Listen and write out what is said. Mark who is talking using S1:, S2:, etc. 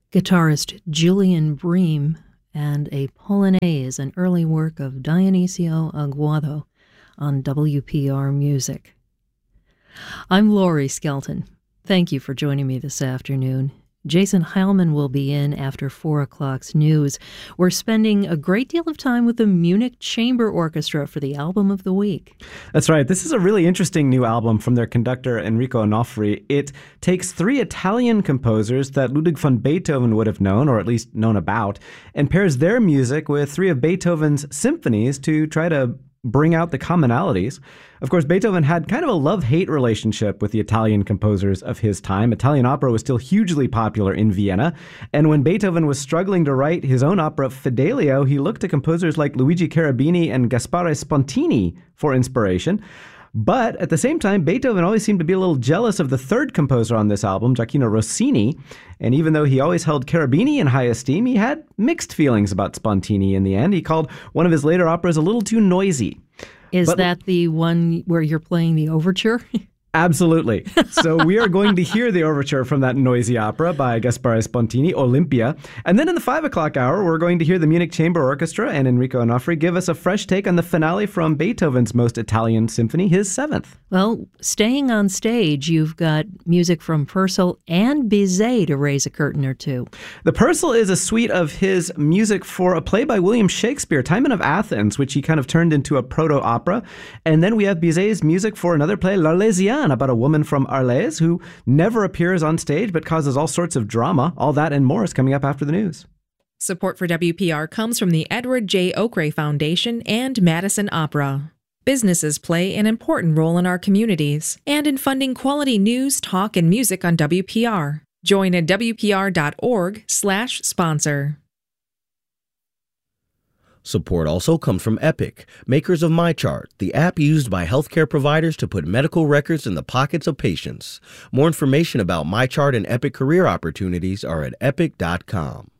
S1: guitarist Julian Bream, and a Polonaise, an early work of Dionisio Aguado on WPR Music. I'm Laurie Skelton. Thank you for joining me this afternoon. Jason Heilman will be in after 4 o'clock's news. We're spending a great deal of time with the Munich Chamber Orchestra for the Album of the Week.
S2: That's right. This is a really interesting new album from their conductor Enrico Onofri. It takes 3 Italian composers that Ludwig van Beethoven would have known, or at least known about, and pairs their music with 3 of Beethoven's symphonies to try to bring out the commonalities. Of course, Beethoven had kind of a love-hate relationship with the Italian composers of his time. Italian opera was still hugely popular in Vienna, and when Beethoven was struggling to write his own opera, Fidelio, he looked to composers like Luigi Cherubini and Gaspare Spontini for inspiration. But at the same time, Beethoven always seemed to be a little jealous of the third composer on this album, Gioachino Rossini. And even though he always held Cherubini in high esteem, he had mixed feelings about Spontini in the end. He called one of his later operas a little too noisy.
S1: Is that the one where you're playing the overture?
S2: Absolutely. So we are going to hear the overture from that noisy opera by Gaspare Spontini, Olympia. And then in the 5 o'clock hour, we're going to hear the Munich Chamber Orchestra and Enrico Onofri give us a fresh take on the finale from Beethoven's most Italian symphony, his 7th.
S1: Well, staying on stage, you've got music from Purcell and Bizet to raise a curtain or two.
S2: The Purcell is a suite of his music for a play by William Shakespeare, Timon of Athens, which he kind of turned into a proto-opera. And then we have Bizet's music for another play, L'Arlésienne, about a woman from Arles who never appears on stage but causes all sorts of drama. All that and more is coming up after the news.
S3: Support for WPR comes from the Edward J. Oakray Foundation and Madison Opera. Businesses play an important role in our communities and in funding quality news, talk, and music on WPR. Join at WPR.org/sponsor.
S4: Support also comes from Epic, makers of MyChart, the app used by healthcare providers to put medical records in the pockets of patients. More information about MyChart and Epic career opportunities are at epic.com.